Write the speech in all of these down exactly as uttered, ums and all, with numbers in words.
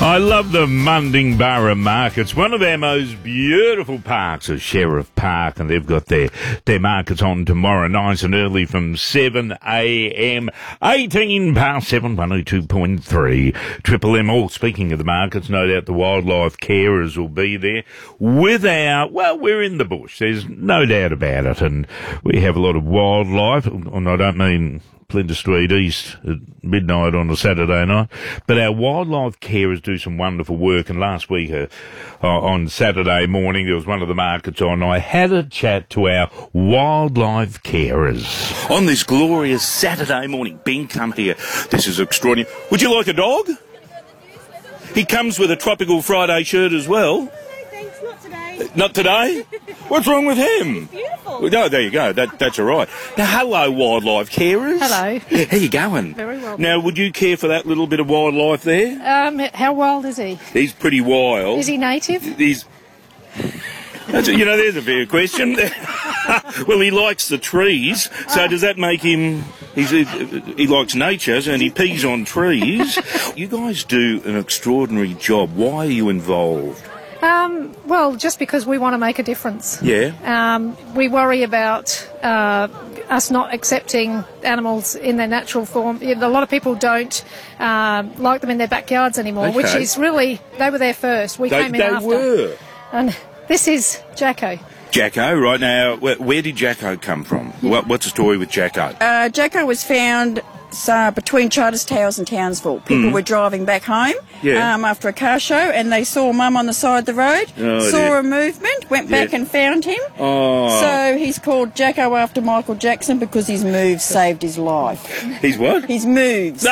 I love the Mundingburra markets. One of our most beautiful parks is Sheriff Park, and they've got their, their markets on tomorrow nice and early from seven a m eighteen past seven, one oh two point three. Triple M. All speaking of the markets, no doubt the wildlife carers will be there with our, well, we're in the bush. There's no doubt about it, and we have a lot of wildlife, and I don't mean Flinders Street East at midnight on a Saturday night. But our wildlife carers do some wonderful work. And last week uh, uh, on Saturday morning, there was one of the markets on. I had a chat to our wildlife carers. On this glorious Saturday morning, Ben, come here. This is extraordinary. Would you like a dog? He comes with a Tropical Friday shirt as well. Not today? What's wrong with him? Beautiful. Well, no, there you go. That, that's all right. Now, hello, wildlife carers. Hello. How you going? Very well. Now, would you care for that little bit of wildlife there? Um, how wild is he? He's pretty wild. Is he native? He's... That's a, you know, there's a fair question. Well, he likes the trees, so does that make him... He's, he, he likes nature, and he pees on trees. You guys do an extraordinary job. Why are you involved? Um, well, just because we want to make a difference. Yeah. Um, we worry about uh, us not accepting animals in their natural form. A lot of people don't uh, like them in their backyards anymore, Okay. which is really, they were there first. We They, came in they after. were. And this is Jacko. Jacko, right now, where, where did Jacko come from? What, what's the story with Jacko? Uh, Jacko was found uh, between Charters Towers and Townsville. People Mm. were driving back home Yeah. um, after a car show, and they saw Mum on the side of the road, Oh, saw dear. a movement, went back Yeah. and found him. Oh. So he's called Jacko after Michael Jackson because his moves saved his life. He's what? His moves.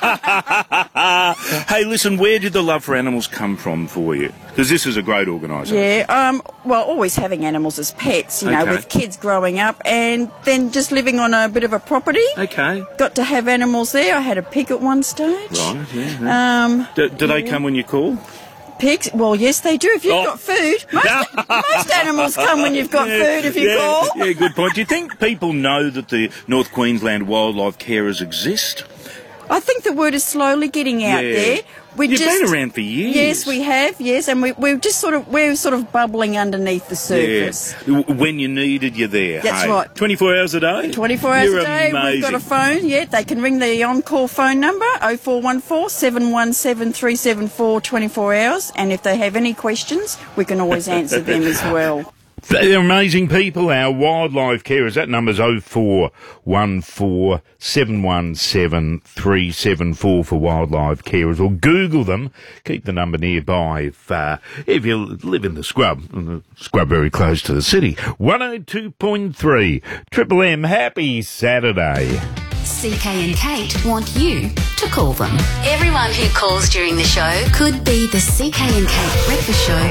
Hey, listen, where did the love for animals come from for you? Because this is a great organisation. Yeah, um, well, always having animals as pets, you know, Okay. with kids growing up, and then just living on a bit of a property. Okay. Got to have animals there. I had a pig at one stage. Right, yeah. yeah. Um, do, do they come when you call? pigs? Well, yes, they do. If you've Oh. got food, most, most animals come when you've got Yeah, food. If you yeah, call. Yeah, good point. Do you think people know that the North Queensland wildlife carers exist? I think the word is slowly getting out Yeah. there. We You've just, been around for years. Yes, we have. Yes, and we, we're just sort of we're sort of bubbling underneath the surface. Yeah. W- When you needed you there. That's hey. right. twenty-four hours a day? twenty-four hours You're a day. amazing. We've got a phone. Yeah, they can ring the on-call phone number oh four one four, seven one seven, three seven four twenty-four hours. And if they have any questions, we can always answer them as well. They're amazing people, our wildlife carers. That number's oh four one four, seven one seven, three seven four for wildlife carers, or Google them. Keep the number nearby if, uh, if you live in the scrub, and the scrub very close to the city. one oh two point three, Triple M, happy Saturday. C K and Kate want you to call them. Everyone who calls during the show could be the C K and Kate Breakfast Show.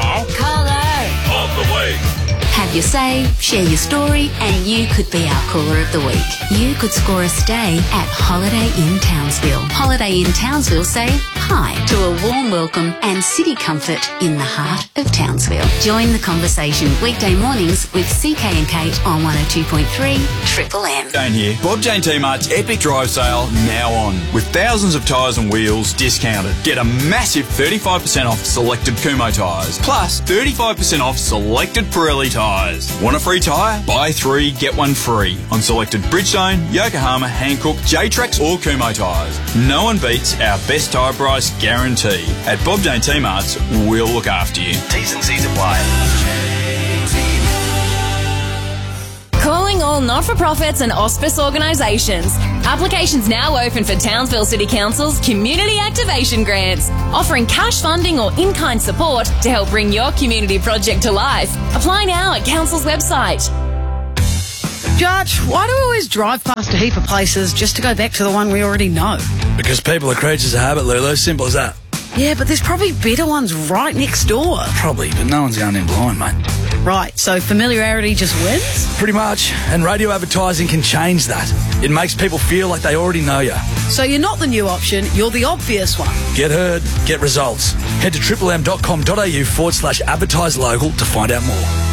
Caller. On the way. Have your say, share your story, and you could be our caller of the week. You could score a stay at Holiday Inn Townsville. Holiday Inn Townsville say hi to a warm welcome and city comfort in the heart of Townsville. Join the conversation weekday mornings with C K and Kate on one oh two point three Triple M. Jane here. Bob Jane T-Mart's Epic Drive Sale now on. With thousands of tyres and wheels discounted. Get a massive thirty-five percent off selected Kumho tyres. Plus thirty-five percent off selected Pirelli tyres. Want a free tyre? Buy three, get one free. On selected Bridgestone, Yokohama, Hankook, J-Trax or Kumho tyres. No one beats our best tyre price guarantee. At Bob Jane T-Mart's, we'll look after you. T's and C's apply. Calling all not-for-profits and auspice organisations. Applications now open for Townsville City Council's Community Activation Grants, offering cash funding or in-kind support to help bring your community project to life. Apply now at Council's website. Judge, why do we always drive past a heap of places just to go back to the one we already know? Because people are creatures of habit, Lulu. Simple as that. Yeah, but there's probably better ones right next door. Probably, but no one's going in blind, mate. Right, so familiarity just wins? Pretty much. And radio advertising can change that. It makes people feel like they already know you. So you're not the new option, you're the obvious one. Get heard, get results. Head to triple m dot com dot a u forward slash advertise local to find out more.